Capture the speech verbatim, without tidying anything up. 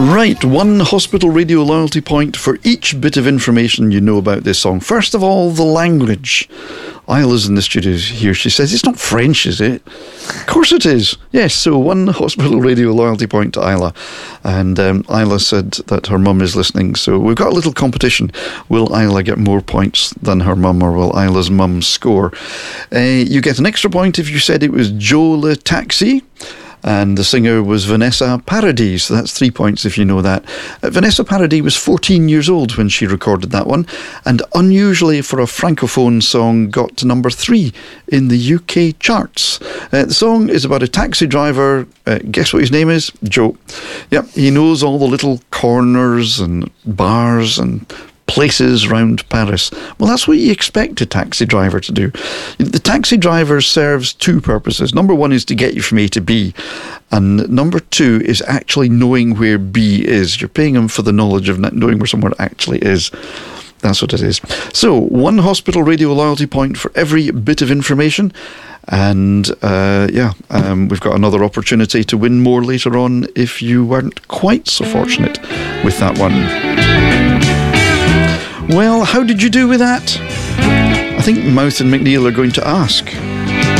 Right, one hospital radio loyalty point for each bit of information you know about this song. First of all, the language. Isla's in the studio here. She says, it's not French, is it? Of course it is. Yes, so one hospital radio loyalty point to Isla. And um, Isla said that her mum is listening. So we've got a little competition. Will Isla get more points than her mum, or will Isla's mum score? Uh, you get an extra point if you said it was Joe Le Taxi. And the singer was Vanessa Paradis. So that's three points if you know that. Uh, Vanessa Paradis was fourteen years old when she recorded that one, and unusually for a francophone song got to number three in the U K charts. Uh, the song is about a taxi driver. Uh, guess what his name is? Joe. Yep, he knows all the little corners and bars and places round Paris. Well, that's what you expect a taxi driver to do. The taxi driver serves two purposes. Number one is to get you from A to B, and number two is actually knowing where B is. You're paying him for the knowledge of knowing where somewhere actually is. That's what it is. So, one hospital radio loyalty point for every bit of information. And uh, yeah, um, we've got another opportunity to win more later on if you weren't quite so fortunate with that one. Well, how did you do with that? I think Mouth and McNeil are going to ask.